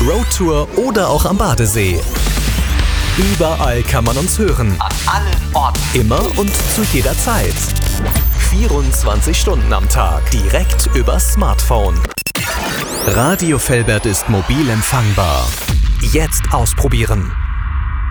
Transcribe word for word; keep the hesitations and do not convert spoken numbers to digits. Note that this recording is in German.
Roadtour oder auch am Badesee. Überall kann man uns hören. An allen Orten. Immer und zu jeder Zeit. vierundzwanzig Stunden am Tag. Direkt übers Smartphone. Radio Velbert ist mobil empfangbar. Jetzt ausprobieren.